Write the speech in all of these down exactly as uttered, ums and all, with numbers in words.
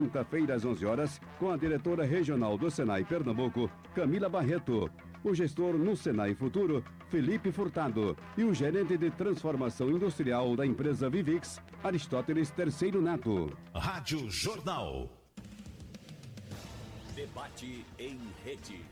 Quinta-feira, às onze horas, com a diretora regional do Senai Pernambuco, Camila Barreto, o gestor no Senai Futuro, Felipe Furtado, e o gerente de transformação industrial da empresa Vivix, Aristóteles Terceiro Neto. Rádio Jornal. Debate em rede.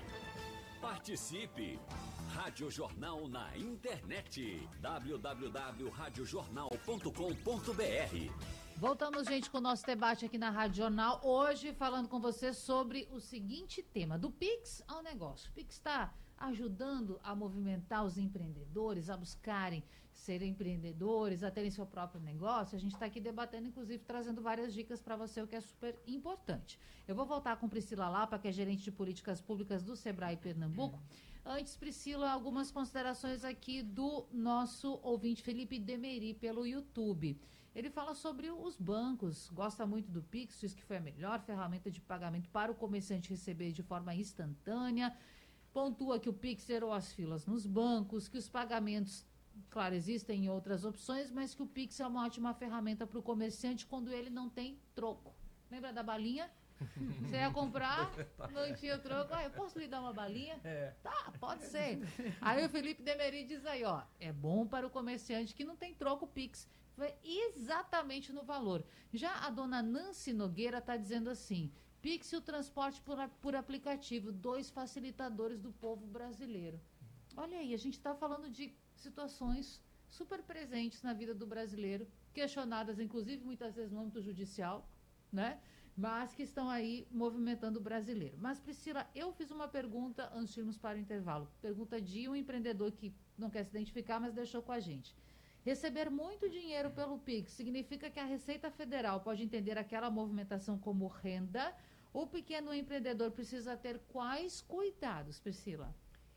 Participe! Rádio Jornal na internet. w w w ponto rádio jornal ponto com ponto b r. Voltamos, gente, com o nosso debate aqui na Rádio Jornal. Hoje, falando com você sobre o seguinte tema, do Pix ao negócio. O Pix está ajudando a movimentar os empreendedores, a buscarem ser empreendedores, a terem seu próprio negócio. A gente está aqui debatendo, inclusive, trazendo várias dicas para você, o que é super importante. Eu vou voltar com Priscila Lapa, que é gerente de políticas públicas do Sebrae Pernambuco. Antes, Priscila, algumas considerações aqui do nosso ouvinte Felipe Demeri pelo YouTube. Ele fala sobre os bancos, gosta muito do Pix, diz que foi a melhor ferramenta de pagamento para o comerciante receber de forma instantânea. Pontua que o Pix zerou as filas nos bancos, que os pagamentos, claro, existem outras opções, mas que o Pix é uma ótima ferramenta para o comerciante quando ele não tem troco. Lembra da balinha? Você ia comprar, não enfia o troco. Ah, eu posso lhe dar uma balinha? É. Tá, pode ser. Aí o Felipe Demeri diz aí, ó, é bom para o comerciante que não tem troco Pix. Foi exatamente no valor. Já a dona Nancy Nogueira está dizendo assim, Pix e o transporte por, por aplicativo, dois facilitadores do povo brasileiro. Olha aí, a gente está falando de situações super presentes na vida do brasileiro, questionadas, inclusive, muitas vezes no âmbito judicial, né? Mas que estão aí movimentando o brasileiro. Mas, Priscila, eu fiz uma pergunta antes de irmos para o intervalo. Pergunta de um empreendedor que não quer se identificar, mas deixou com a gente. Receber muito dinheiro pelo Pix significa que a Receita Federal pode entender aquela movimentação como renda? O pequeno empreendedor precisa ter quais cuidados, Priscila?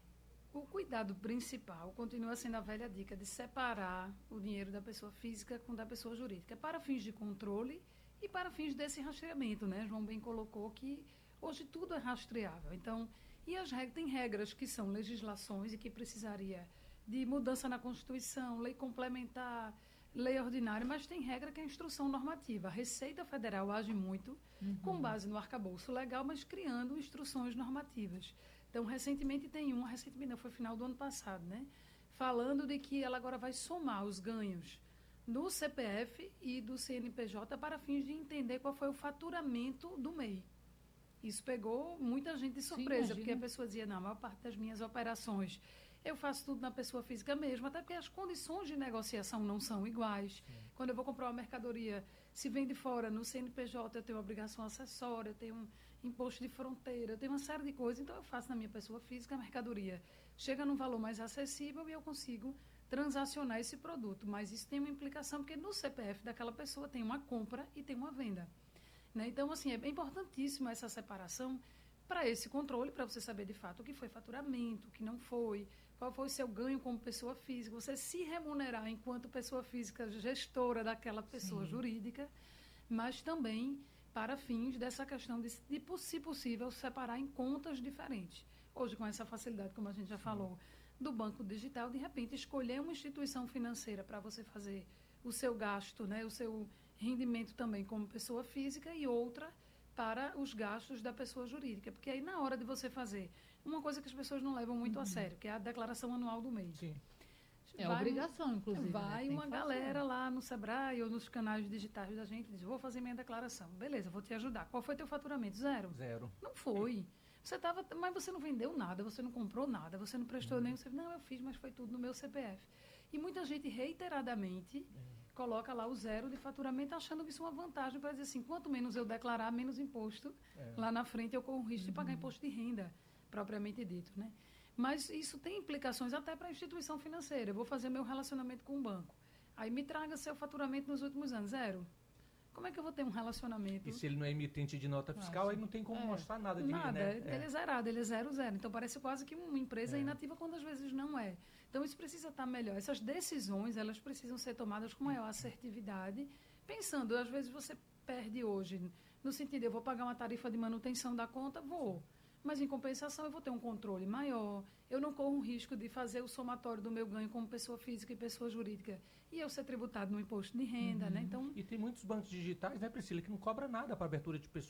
O cuidado principal continua sendo a velha dica de separar o dinheiro da pessoa física com da pessoa jurídica, para fins de controle e para fins desse rastreamento, né? João bem colocou que hoje tudo é rastreável. Então, e as regras, tem regras que são legislações e que precisaria de mudança na Constituição, lei complementar, lei ordinária, mas tem regra que é a instrução normativa. A Receita Federal age muito uhum. com base no arcabouço legal, mas criando instruções normativas. Então, recentemente tem uma, recentemente não, foi final do ano passado, né? Falando de que ela agora vai somar os ganhos do C P F e do C N P J para fins de entender qual foi o faturamento do M E I. Isso pegou muita gente de surpresa, Sim, porque a pessoa dizia, não, a maior parte das minhas operações eu faço tudo na pessoa física mesmo, até porque as condições de negociação não são iguais. Sim. Quando eu vou comprar uma mercadoria, se vem de fora, no C N P J eu tenho obrigação acessória, eu tenho um imposto de fronteira, eu tenho uma série de coisas, então eu faço na minha pessoa física a mercadoria. Chega num valor mais acessível e eu consigo transacionar esse produto, mas isso tem uma implicação, porque no C P F daquela pessoa tem uma compra e tem uma venda. Né? Então, assim, é importantíssima essa separação para esse controle, para você saber de fato o que foi faturamento, o que não foi, qual foi o seu ganho como pessoa física, você se remunerar enquanto pessoa física gestora daquela pessoa Sim. jurídica, mas também para fins dessa questão de, de, se possível, separar em contas diferentes. Hoje, com essa facilidade, como a gente já Sim. falou, do banco digital, de repente, escolher uma instituição financeira para você fazer o seu gasto, né, o seu rendimento também como pessoa física e outra para os gastos da pessoa jurídica. Porque aí, na hora de você fazer uma coisa que as pessoas não levam muito uhum. a sério, que é a declaração anual do M E I. Sim. É vai, obrigação, inclusive. Vai né? uma galera lá no Sebrae ou nos canais digitais da gente e diz, vou fazer minha declaração. Beleza, vou te ajudar. Qual foi teu faturamento? Zero? Zero. Não foi. Você tava, mas você não vendeu nada, você não comprou nada, você não prestou uhum. nem... Você, não, eu fiz, mas foi tudo no meu C P F. E muita gente, reiteradamente, uhum. coloca lá o zero de faturamento, achando que isso é uma vantagem para dizer assim, quanto menos eu declarar, menos imposto. É. Lá na frente eu corro o risco uhum. de pagar imposto de renda, propriamente dito, né? Mas isso tem implicações até para a instituição financeira. Eu vou fazer meu relacionamento com o banco. Aí me traga seu faturamento nos últimos anos, zero. Como é que eu vou ter um relacionamento? E se ele não é emitente de nota fiscal, ah, aí não tem como é, mostrar nada de nada, né? Ele é. é zerado, ele é zero, zero. Então parece quase que uma empresa é. inativa quando às vezes não é. Então isso precisa estar melhor. Essas decisões, elas precisam ser tomadas com maior assertividade, pensando, às vezes você perde hoje, no sentido, de eu vou pagar uma tarifa de manutenção da conta, vou. Mas, em compensação, eu vou ter um controle maior, eu não corro um risco de fazer o somatório do meu ganho como pessoa física e pessoa jurídica e eu ser tributado no imposto de renda, uhum. né? Então, e tem muitos bancos digitais, né, Priscila, que não cobra nada para abertura de pessoa